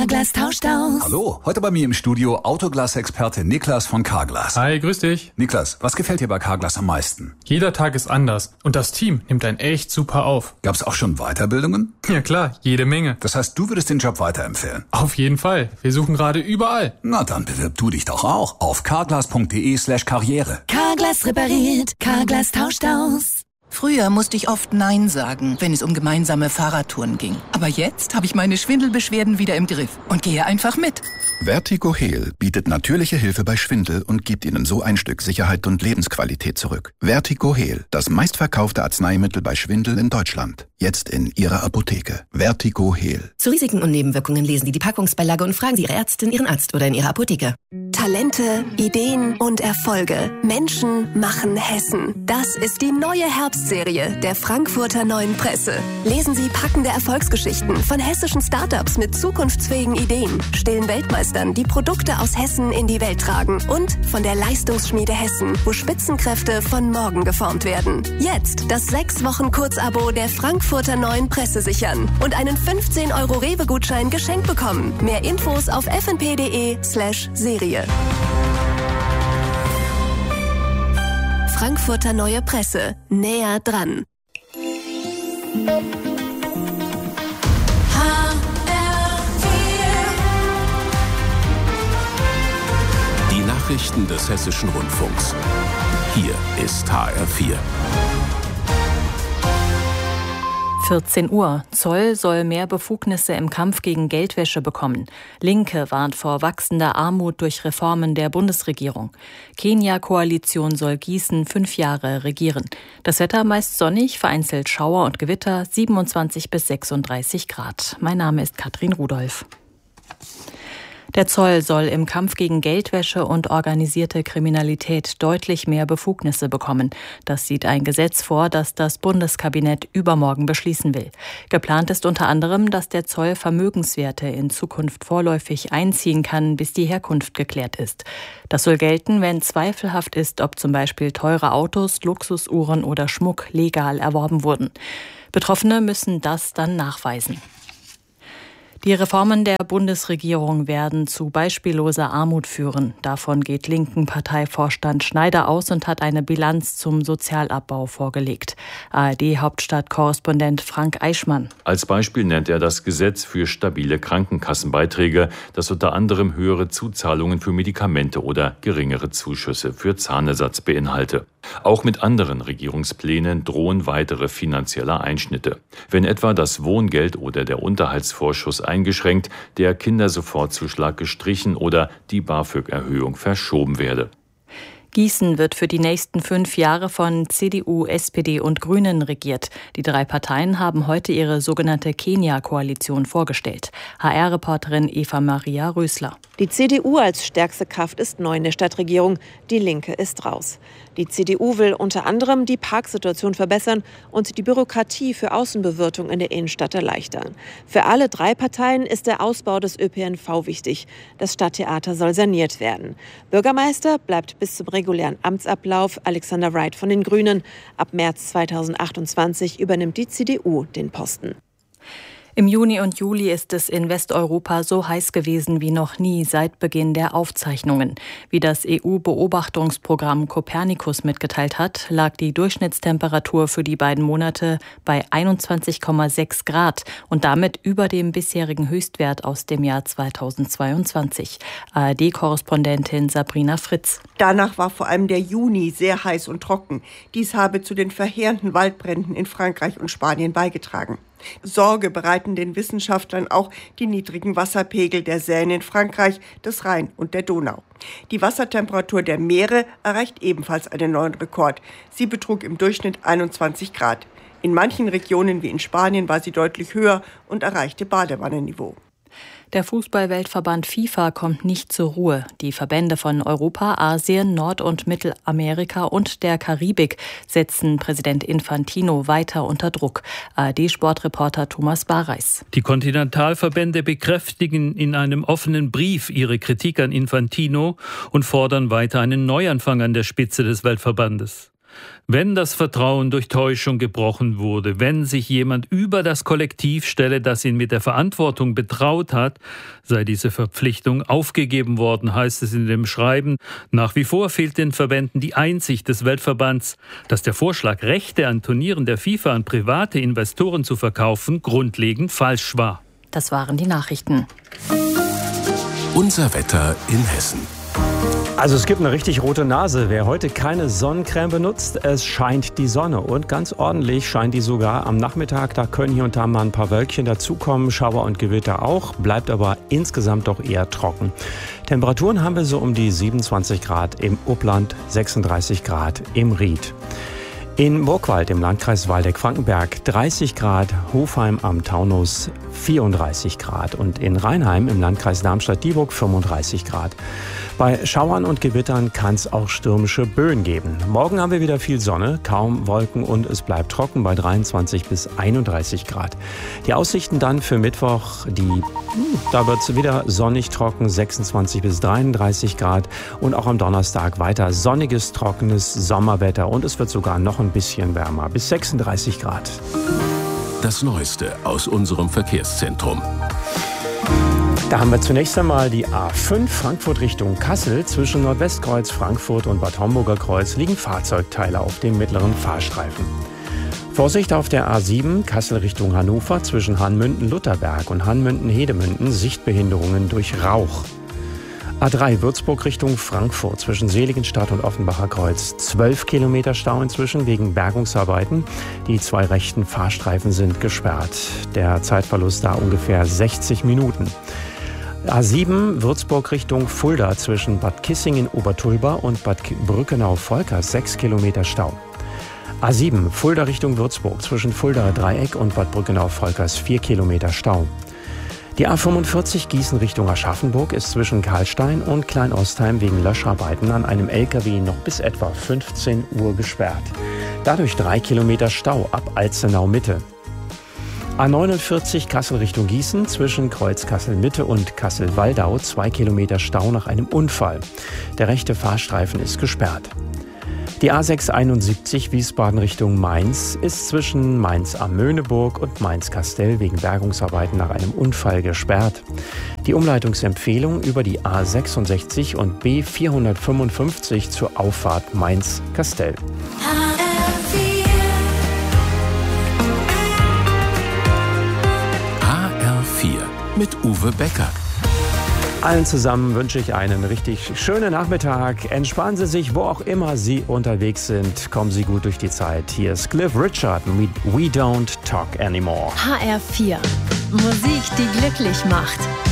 Carglass tauscht aus. Hallo, heute bei mir im Studio Autoglas-Experte Niklas von Carglass. Hi, grüß dich. Niklas, was gefällt dir bei Carglass am meisten? Jeder Tag ist anders und das Team nimmt einen echt super auf. Gab's auch schon Weiterbildungen? Ja klar, jede Menge. Das heißt, du würdest den Job weiterempfehlen? Auf jeden Fall. Wir suchen gerade überall. Na, dann bewirb du dich doch auch auf carglass.de/karriere. Carglass repariert, Carglass tauscht aus. Früher musste ich oft Nein sagen, wenn es um gemeinsame Fahrradtouren ging. Aber jetzt habe ich meine Schwindelbeschwerden wieder im Griff und gehe einfach mit. Vertigo Heal bietet natürliche Hilfe bei Schwindel und gibt Ihnen so ein Stück Sicherheit und Lebensqualität zurück. Vertigo Heal, das meistverkaufte Arzneimittel bei Schwindel in Deutschland. Jetzt in Ihrer Apotheke. Vertigo Heal. Zu Risiken und Nebenwirkungen lesen Sie die Packungsbeilage und fragen Sie Ihre Ärztin, Ihren Arzt oder in Ihrer Apotheke. Talente, Ideen und Erfolge. Menschen machen Hessen. Das ist die neue Herbstserie der Frankfurter Neuen Presse. Lesen Sie packende Erfolgsgeschichten von hessischen Startups mit zukunftsfähigen Ideen, stillen Weltmeistern, die Produkte aus Hessen in die Welt tragen und von der Leistungsschmiede Hessen, wo Spitzenkräfte von morgen geformt werden. Jetzt das 6-Wochen-Kurzabo der Frankfurter Neuen Presse sichern und einen 15 € Rewe-Gutschein geschenkt bekommen. Mehr Infos auf fnp.de/Serie. Frankfurter Neue Presse. Näher dran. Die Nachrichten des Hessischen Rundfunks. Hier ist HR4. 14 Uhr. Zoll soll mehr Befugnisse im Kampf gegen Geldwäsche bekommen. Linke warnt vor wachsender Armut durch Reformen der Bundesregierung. Kenia-Koalition soll Gießen 5 Jahre regieren. Das Wetter meist sonnig, vereinzelt Schauer und Gewitter, 27 bis 36 Grad. Mein Name ist Katrin Rudolph. Der Zoll soll im Kampf gegen Geldwäsche und organisierte Kriminalität deutlich mehr Befugnisse bekommen. Das sieht ein Gesetz vor, das das Bundeskabinett übermorgen beschließen will. Geplant ist unter anderem, dass der Zoll Vermögenswerte in Zukunft vorläufig einziehen kann, bis die Herkunft geklärt ist. Das soll gelten, wenn zweifelhaft ist, ob zum Beispiel teure Autos, Luxusuhren oder Schmuck legal erworben wurden. Betroffene müssen das dann nachweisen. Die Reformen der Bundesregierung werden zu beispielloser Armut führen. Davon geht linken Parteivorstand Schneider aus und hat eine Bilanz zum Sozialabbau vorgelegt. ARD-Hauptstadtkorrespondent Frank Eichmann. Als Beispiel nennt er das Gesetz für stabile Krankenkassenbeiträge, das unter anderem höhere Zuzahlungen für Medikamente oder geringere Zuschüsse für Zahnersatz beinhalte. Auch mit anderen Regierungsplänen drohen weitere finanzielle Einschnitte. Wenn etwa das Wohngeld oder der Unterhaltsvorschuss eingeschränkt, der Kindersofortzuschlag gestrichen oder die BAföG-Erhöhung verschoben werde. Gießen wird für die nächsten 5 Jahre von CDU, SPD und Grünen regiert. Die 3 Parteien haben heute ihre sogenannte Kenia-Koalition vorgestellt. HR-Reporterin Eva-Maria Rösler. Die CDU als stärkste Kraft ist neu in der Stadtregierung. Die Linke ist raus. Die CDU will unter anderem die Parksituation verbessern und die Bürokratie für Außenbewirtung in der Innenstadt erleichtern. Für alle 3 Parteien ist der Ausbau des ÖPNV wichtig. Das Stadttheater soll saniert werden. Bürgermeister bleibt bis zum regulären Amtsablauf Alexander Wright von den Grünen. Ab März 2028 übernimmt die CDU den Posten. Im Juni und Juli ist es in Westeuropa so heiß gewesen wie noch nie seit Beginn der Aufzeichnungen. Wie das EU-Beobachtungsprogramm Copernicus mitgeteilt hat, lag die Durchschnittstemperatur für die beiden Monate bei 21,6 Grad und damit über dem bisherigen Höchstwert aus dem Jahr 2022. ARD-Korrespondentin Sabrina Fritz. Danach war vor allem der Juni sehr heiß und trocken. Dies habe zu den verheerenden Waldbränden in Frankreich und Spanien beigetragen. Sorge bereiten den Wissenschaftlern auch die niedrigen Wasserpegel der Seine in Frankreich, des Rhein und der Donau. Die Wassertemperatur der Meere erreicht ebenfalls einen neuen Rekord. Sie betrug im Durchschnitt 21 Grad. In manchen Regionen wie in Spanien war sie deutlich höher und erreichte Badewannenniveau. Der Fußball-Weltverband FIFA kommt nicht zur Ruhe. Die Verbände von Europa, Asien, Nord- und Mittelamerika und der Karibik setzen Präsident Infantino weiter unter Druck. ARD-Sportreporter Thomas Bareis. Die Kontinentalverbände bekräftigen in einem offenen Brief ihre Kritik an Infantino und fordern weiter einen Neuanfang an der Spitze des Weltverbandes. Wenn das Vertrauen durch Täuschung gebrochen wurde, wenn sich jemand über das Kollektiv stelle, das ihn mit der Verantwortung betraut hat, sei diese Verpflichtung aufgegeben worden, heißt es in dem Schreiben. Nach wie vor fehlt den Verbänden die Einsicht des Weltverbands, dass der Vorschlag, Rechte an Turnieren der FIFA an private Investoren zu verkaufen, grundlegend falsch war. Das waren die Nachrichten. Unser Wetter in Hessen. Also es gibt eine richtig rote Nase. Wer heute keine Sonnencreme benutzt, es scheint die Sonne. Und ganz ordentlich scheint die sogar am Nachmittag. Da können hier und da mal ein paar Wölkchen dazukommen, Schauer und Gewitter auch. Bleibt aber insgesamt doch eher trocken. Temperaturen haben wir so um die 27 Grad im Upland, 36 Grad im Ried. In Burgwald im Landkreis Waldeck-Frankenberg 30 Grad, Hofheim am Taunus 34 Grad und in Rheinheim im Landkreis Darmstadt-Dieburg 35 Grad. Bei Schauern und Gewittern kann es auch stürmische Böen geben. Morgen haben wir wieder viel Sonne, kaum Wolken und es bleibt trocken bei 23 bis 31 Grad. Die Aussichten dann für Mittwoch, da wird es wieder sonnig trocken, 26 bis 33 Grad und auch am Donnerstag weiter sonniges, trockenes Sommerwetter und es wird sogar noch ein bisschen wärmer, bis 36 Grad. Das Neueste aus unserem Verkehrszentrum. Da haben wir zunächst einmal die A5 Frankfurt Richtung Kassel. Zwischen Nordwestkreuz, Frankfurt und Bad Homburger Kreuz liegen Fahrzeugteile auf dem mittleren Fahrstreifen. Vorsicht auf der A7 Kassel Richtung Hannover zwischen Hanmünden-Lutherberg und Hanmünden-Hedemünden Sichtbehinderungen durch Rauch. A3 Würzburg Richtung Frankfurt zwischen Seligenstadt und Offenbacher Kreuz 12 Kilometer Stau inzwischen wegen Bergungsarbeiten. Die 2 rechten Fahrstreifen sind gesperrt. Der Zeitverlust da ungefähr 60 Minuten. A7 Würzburg Richtung Fulda zwischen Bad Kissingen-Obertulba und Bad Brückenau-Volkers 6 Kilometer Stau. A7 Fulda Richtung Würzburg zwischen Fulda Dreieck und Bad Brückenau-Volkers 4 Kilometer Stau. Die A45 Gießen Richtung Aschaffenburg ist zwischen Karlstein und Kleinostheim wegen Löscharbeiten an einem LKW noch bis etwa 15 Uhr gesperrt. Dadurch 3 Kilometer Stau ab Alzenau Mitte. A49 Kassel Richtung Gießen zwischen Kreuz Kassel Mitte und Kassel-Waldau 2 Kilometer Stau nach einem Unfall. Der rechte Fahrstreifen ist gesperrt. Die A671 Wiesbaden Richtung Mainz ist zwischen Mainz am Möhneburg und Mainz-Kastell wegen Bergungsarbeiten nach einem Unfall gesperrt. Die Umleitungsempfehlung über die A66 und B455 zur Auffahrt Mainz-Kastell. HR4 mit Uwe Becker. Allen zusammen wünsche ich einen richtig schönen Nachmittag. Entspannen Sie sich, wo auch immer Sie unterwegs sind. Kommen Sie gut durch die Zeit. Hier ist Cliff Richard mit We Don't Talk Anymore. HR4. Musik, die glücklich macht.